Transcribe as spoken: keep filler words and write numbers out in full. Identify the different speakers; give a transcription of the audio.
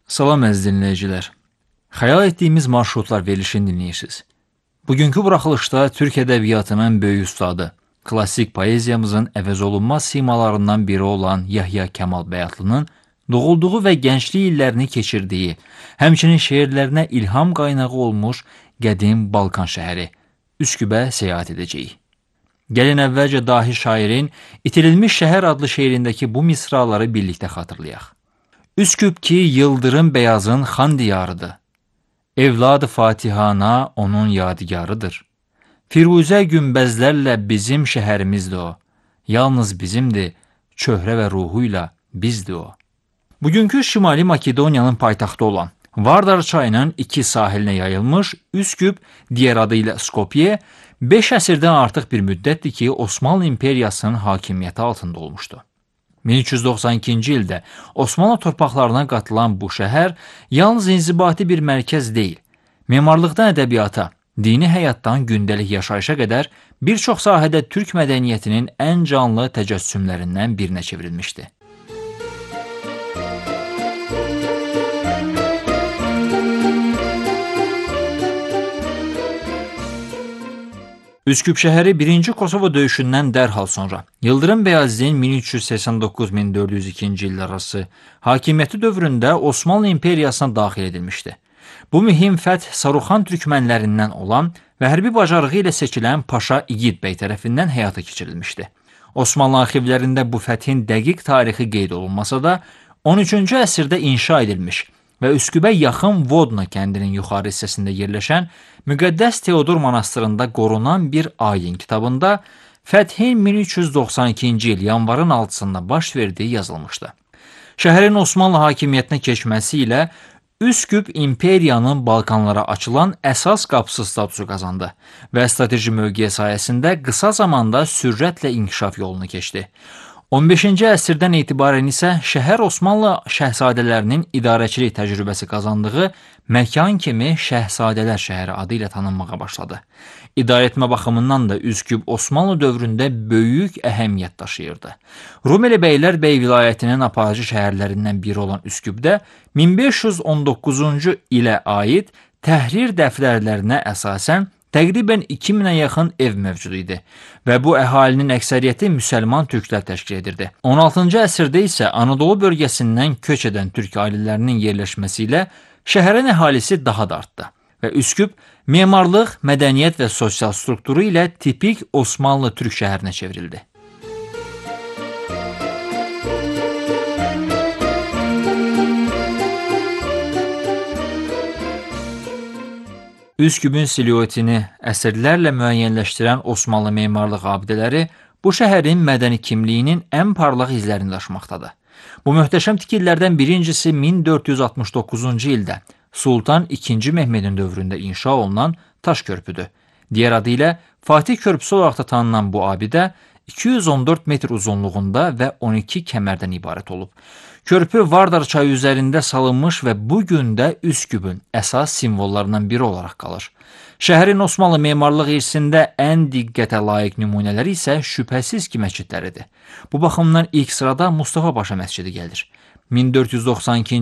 Speaker 1: Salam əziz dinləyicilər. Xəyal etdiyimiz marşrutlar verilişini dinləyirsiniz. Bugünkü buraxılışda Türk ədəbiyyatının böyük ustadı, klassik poeziyamızın əvəzolunmaz simalarından biri olan Yahya Kemal Bəyatlı'nın doğulduğu və gənclik illərini keçirdiyi, həmçinin şeirlərinə ilham qaynağı olmuş qədim Balkan şəhəri Üskübə səyahət edəcəyik. Gəlin əvvəlcə dahi şairin İtirilmiş Şəhər adlı şeirindəki bu misraları birlikdə xatırlayaq. Üsküp ki yıldırım beyazın xan diyarıdır. Evladı Fatihana onun yadigarıdır. Firuzə günbəzlərlə bizim şəhərimizdir o. Yalnız bizimdir, çöhrə və ruhuyla bizdir o. Bugünkü Şimali Makedoniyanın paytaxtı olan Vardar çayının iki sahilinə yayılmış Üsküp, digər adı ilə Skopje, beş əsrdən artıq bir müddətdir ki, Osmanlı İmperiyasının hakimiyyəti altında olmuşdu. min üç yüz doxsan ikinci ildə Osmanlı torpaqlarına qatılan bu şəhər yalnız inzibati bir mərkəz deyil, memarlıqdan ədəbiyyata, dini həyatdan gündəlik yaşayışa qədər bir çox sahədə Türk mədəniyyətinin ən canlı təcəssümlərindən birinə çevrilmişdi. Üsküp şəhəri birinci Kosovo döyüşündən dərhal sonra Yıldırım Bəyazıt'ın min üç yüz səksən doqquz min dörd yüz ikinci illər arası hakimiyyəti dövründə Osmanlı İmperiyasına daxil edilmişdi. Bu mühim fəth Saruxan türkmənlərindən olan və hərbi bacarığı ilə seçilən Paşa İgid bəy tərəfindən həyata keçirilmişdi. Osmanlı arxivlərində bu fəthin dəqiq tarixi qeyd olunmasa da, on üçüncü əsrdə inşa edilmiş və Üskübə yaxın Vodna kəndinin yuxarı hissəsində yerləşən Müqəddəs Teodor monastırında qorunan bir ayin kitabında fəthin min üç yüz doxsan ikinci il yanvarın altısında baş verdiyi yazılmışdı. Şəhərin Osmanlı hakimiyyətinə keçməsi ilə Üsküp İmperiyanın Balkanlara açılan əsas qapısı statusu qazandı və strateji mövqeyi sayəsində qısa zamanda sürətlə inkişaf yolunu keçdi. on beşinci əsrdən etibarən isə şəhər Osmanlı şəhzadələrinin idarəçilik təcrübəsi qazandığı məkan kimi Şəhzadələr şəhəri adı ilə tanınmağa başladı. İdarəetmə baxımından da Üsküp Osmanlı dövründə böyük əhəmiyyət daşıyırdı. Rumeli Beylər Bey vilayətinin aparıcı şəhərlərindən biri olan Üsküpdə min beş yüz on doqquzuncu ilə aid təhrir dəftərlərinə əsasən təqribən iki minə yaxın ev mövcud idi və bu əhalinin əksəriyyəti müsəlman türklər təşkil edirdi. on altıncı əsrdə isə Anadolu bölgəsindən köç edən türk ailələrinin yerləşməsi ilə şəhərin əhalisi daha da artdı və Üsküp memarlıq, mədəniyyət və sosial strukturu ilə tipik Osmanlı türk şəhərinə çevrildi. Üsküpün siluetini əsrlərlə müəyyənləşdirən Osmanlı memarlıq abidələri bu şəhərin mədəni kimliyinin ən parlaq izlərini daşımaqdadır. Bu möhtəşəm tikililərdən birincisi min dörd yüz altmış doqquzuncu ildə Sultan ikinci Mehmedin dövründə inşa olunan Taş körpüdür. Digər adı ilə Fatih körpüsü olaraq da tanınan bu abidə iki yüz on dörd metr uzunluğunda və on iki kəmərdən ibarət olub. Körpü Vardar çayı üzərində salınmış və bu gün də Üsküpün əsas simvollarından biri olaraq qalır. Şəhərin Osmanlı memarlıq irsində ən diqqətə layiq nümunələri isə şübhəsiz ki məscidləridir. Bu baxımdan ilk sırada Mustafa Paşa məscidi gəlir. min dörd yüz doxsan ikinci